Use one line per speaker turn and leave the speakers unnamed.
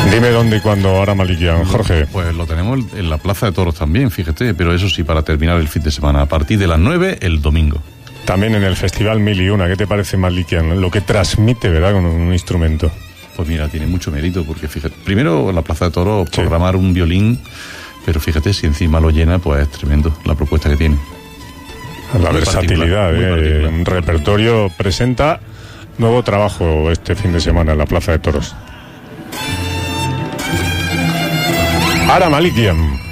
Dime dónde y cuándo ahora Malikian, Jorge.
Pues lo tenemos en la Plaza de Toros también, fíjate, pero eso sí, para terminar el fin de semana, a partir de las 9 el domingo.
También en el Festival 1001, ¿qué te parece Malikian? Lo que transmite, ¿verdad?, con un instrumento.
Pues mira, tiene mucho mérito, porque fíjate, primero en la Plaza de Toros programar un violín, pero fíjate, si encima lo llena, pues es tremendo la propuesta que tiene.
La versatilidad, un repertorio. Presenta nuevo trabajo este fin de semana en la Plaza de Toros. Ara Malikian.